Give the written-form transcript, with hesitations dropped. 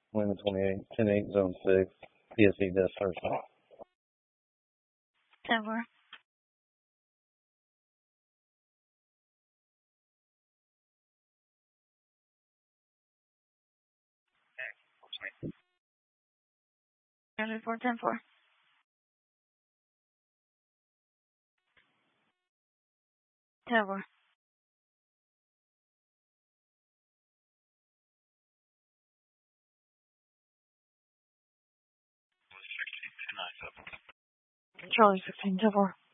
Wind 28, 10-8, zone 6. PSE does first. 10-4. Roger 4, 10-4. 10-4. Charlie 16, 10-4.